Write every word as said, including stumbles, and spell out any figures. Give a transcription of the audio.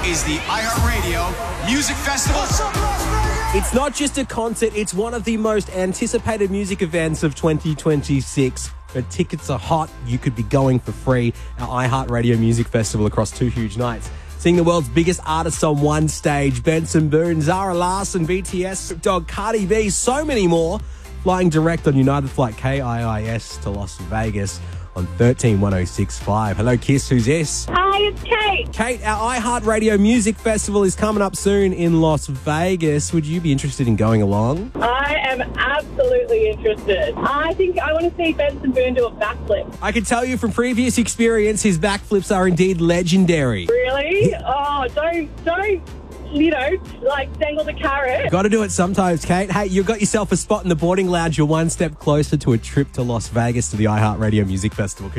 is the iHeartRadio Music Festival. It's not just a concert, it's one of the most anticipated music events of twenty twenty-six. But tickets are hot. You could be going for free. Our iHeartRadio Music Festival across two huge nights. Seeing the world's biggest artists on one stage. Benson Boone, Zara Larsson, B T S, Dog, Cardi B, so many more. Flying direct on United Flight K I I S to Las Vegas on thirteen one oh six five. Hello, Kiss. Who's this? Hi, it's Kate. Kate, our iHeartRadio Music Festival is coming up soon in Las Vegas. Would you be interested in going along? I am absolutely interested. I think I want to see Benson Boone do a backflip. I can tell you from previous experience, his backflips are indeed legendary. Really? Oh, don't, don't, you know, like dangle the carrot. Got to do it sometimes, Kate. Hey, you've got yourself a spot in the boarding lounge. You're one step closer to a trip to Las Vegas to the iHeartRadio Music Festival.